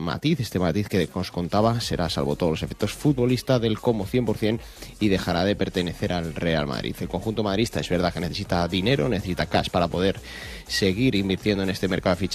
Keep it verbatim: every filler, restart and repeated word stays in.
matiz, este matiz que os contaba, será, salvo todos los efectos, futbolista del Como cien por ciento y dejará de pertenecer al Real Madrid. El conjunto madridista es verdad que necesita dinero, necesita cash para poder seguir invirtiendo en este mercado de fichajes